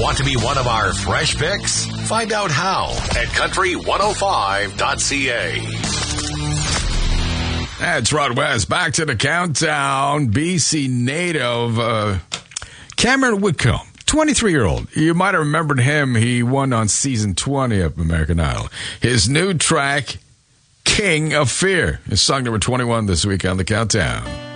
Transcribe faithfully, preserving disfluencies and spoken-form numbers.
Want to be one of our fresh picks? Find out how at country one oh five dot c a. That's Rod West. Back to the countdown. B C native uh, Cameron Whitcomb, twenty-three-year-old. You might have remembered him. He won on season twenty of American Idol. His new track, King of Fear, is song number twenty-one this week on the countdown.